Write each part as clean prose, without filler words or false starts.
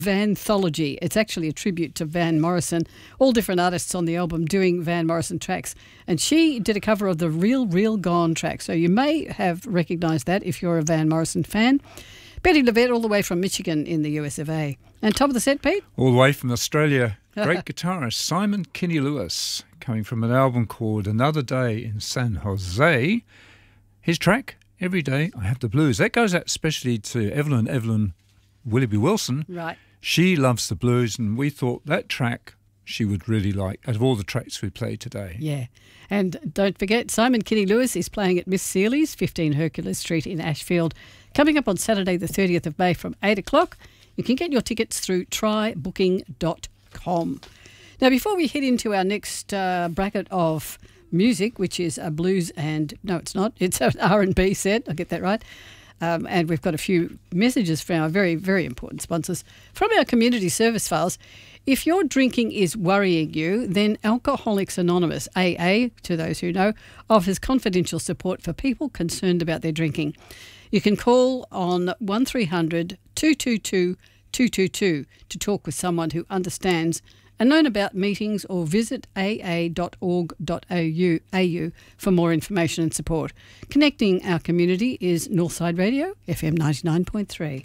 Vanthology. It's actually a tribute to Van Morrison. All different artists on the album doing Van Morrison tracks. And she did a cover of the Real, Real Gone track. So you may have recognised that if you're a Van Morrison fan. Betty Levette all the way from Michigan in the US of A. And top of the set, Pete? All the way from Australia, great guitarist Simon Kinney Lewis, coming from an album called Another Day in San Jose. His track, Every Day I Have the Blues. That goes out especially to Evelyn Willoughby Wilson. Right. She loves the blues, and we thought that track she would really like out of all the tracks we played today. Yeah. And don't forget, Simon Kinney Lewis is playing at Miss Seeley's, 15 Hercules Street in Ashfield, coming up on Saturday the 30th of May from 8 o'clock. You can get your tickets through trybooking.com. Now, before we head into our next bracket of music, which is a blues and... No, it's not. It's an R&B set. I'll get that right. And we've got a few messages from our very, very important sponsors. From our community service files, if your drinking is worrying you, then Alcoholics Anonymous, AA, to those who know, offers confidential support for people concerned about their drinking. You can call on 1300 222 222 to talk with someone who understands and learn about meetings, or visit aa.org.au for more information and support. Connecting our community is Northside Radio, FM 99.3.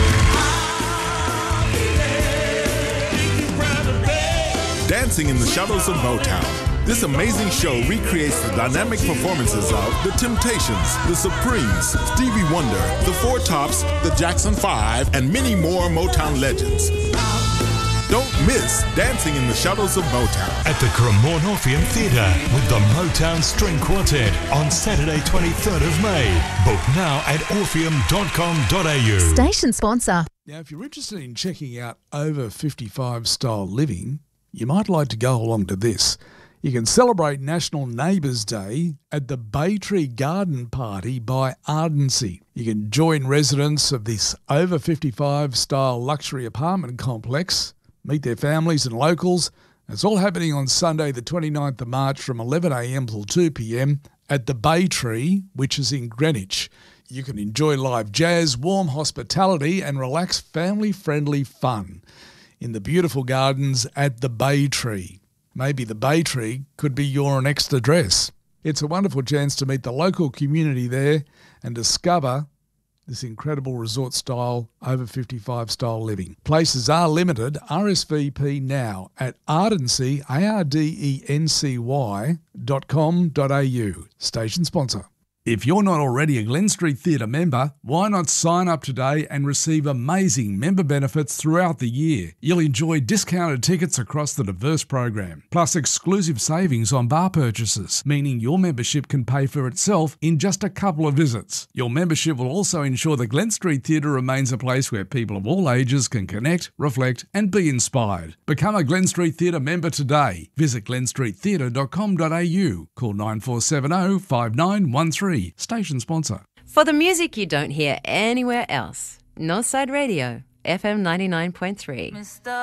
Dancing in the Shadows of Motown. This amazing show recreates the dynamic performances of The Temptations, The Supremes, Stevie Wonder, The Four Tops, The Jackson 5, and many more Motown legends. Don't miss Dancing in the Shadows of Motown at the Cremorne Orpheum Theatre with the Motown String Quartet on Saturday 23rd of May. Book now at orpheum.com.au. Station sponsor. Now, if you're interested in checking out over 55 style living, you might like to go along to this. You can celebrate National Neighbours Day at the Baytree Garden Party by Ardency. You can join residents of this over 55 style luxury apartment complex, meet their families and locals. It's all happening on Sunday the 29th of March from 11 a.m. till 2 p.m. at the Baytree, which is in Greenwich. You can enjoy live jazz, warm hospitality and relaxed family-friendly fun in the beautiful gardens at the Baytree. Maybe the Baytree could be your next address. It's a wonderful chance to meet the local community there and discover this incredible resort style, over 55 style living. Places are limited. RSVP now at ardency, ardency.com.au. Station sponsor. If you're not already a Glen Street Theatre member, why not sign up today and receive amazing member benefits throughout the year? You'll enjoy discounted tickets across the diverse program, plus exclusive savings on bar purchases, meaning your membership can pay for itself in just a couple of visits. Your membership will also ensure the Glen Street Theatre remains a place where people of all ages can connect, reflect and be inspired. Become a Glen Street Theatre member today. Visit glenstreettheatre.com.au. Call 9470 5913. Station sponsor. For the music you don't hear anywhere else, Northside Radio, FM 99.3.